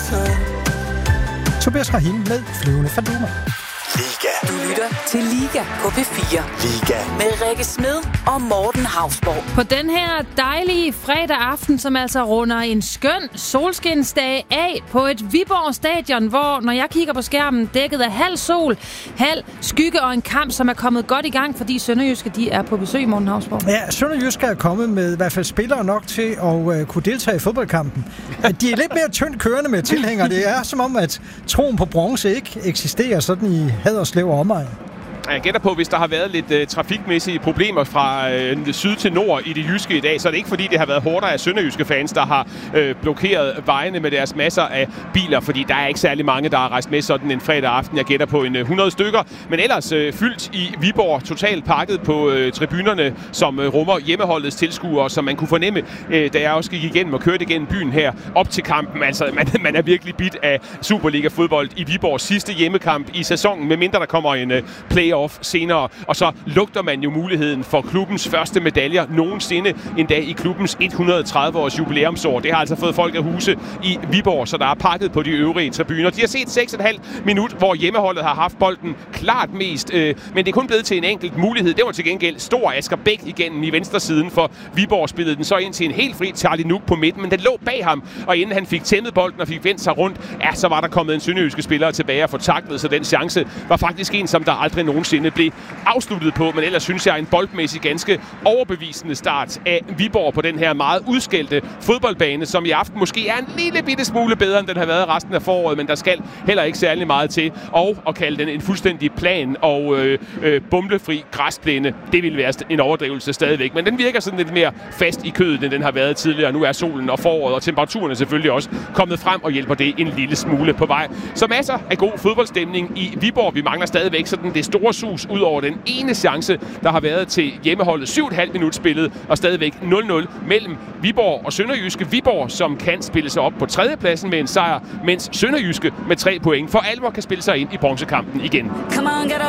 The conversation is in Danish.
Tobias Rahim med Flyvende Faduma. Liga. Du lytter til Liga på P4. Liga. Med Rikke Smed og Morten Hausborg. På den her dejlige fredag aften, som altså runder en skøn solskinsdag af på et Viborg stadion, hvor, når jeg kigger på skærmen, dækket af halv sol, halv skygge og en kamp, som er kommet godt i gang, fordi Sønderjyske, de er på besøg, Morten Hausborg. Ja, Sønderjyske er kommet med i hvert fald spillere nok til at kunne deltage i fodboldkampen. De er lidt mere tyndt kørende med tilhængere. Det er som om, at troen på bronze ikke eksisterer sådan i Haderslev og omegn. Jeg gætter på, hvis der har været lidt trafikmæssige problemer fra syd til nord i det jyske i dag, så er det ikke fordi, det har været hårdere af sønderjyske fans, der har blokeret vejene med deres masser af biler, fordi der er ikke særlig mange, der har rejst med sådan en fredag aften. Jeg gætter på 100 stykker, men ellers fyldt i Viborg, totalt pakket på tribunerne, som rummer hjemmeholdets tilskuere, som man kunne fornemme, da jeg også gik igennem og kørte igennem byen her op til kampen. Altså, man er virkelig bidt af Superliga-fodbold i Viborgs sidste hjemmekamp i sæsonen, medmindre der kommer en playoff senere, og så lugter man jo muligheden for klubbens første medaljer nogensinde, endda i klubbens 130-års jubilæumsår. Det har altså fået folk af huse i Viborg, så der er pakket på de øvrige tribuner. De har set 6,5 minut, hvor hjemmeholdet har haft bolden klart mest, men det er kun blevet til en enkelt mulighed. Det var til gengæld stor Asger Bæk igennem i venstre siden, for Viborg spillede den så ind til en helt fri Charlie Nuuk på midten, men den lå bag ham, og inden han fik tæmmet bolden og fik vendt sig rundt, så var der kommet en sønderjyske spiller tilbage og få taklet, så den chance var faktisk en, som der aldrig nogensinde blev afsluttet på, men ellers synes jeg en boldmæssig ganske overbevisende start af Viborg på den her meget udskældte fodboldbane, som i aften måske er en lille bitte smule bedre, end den har været resten af foråret, men der skal heller ikke særlig meget til, og at kalde den en fuldstændig plan og bumlefri græsplæne, det ville være en overdrivelse stadigvæk, men den virker sådan lidt mere fast i kødet, end den har været tidligere. Nu er solen og foråret og temperaturen er selvfølgelig også kommet frem og hjælper det en lille smule på vej. Så masser af god fodboldstemning i Viborg. Vi mangler stadigvæk sådan det store sus ud over den ene chance, der har været til hjemmeholdet. 7,5 minut spillet, og stadigvæk 0-0 mellem Viborg og Sønderjyske. Viborg, som kan spille sig op på tredjepladsen med en sejr, mens Sønderjyske med 3 point for alvor kan spille sig ind i bronzekampen igen. Come on, get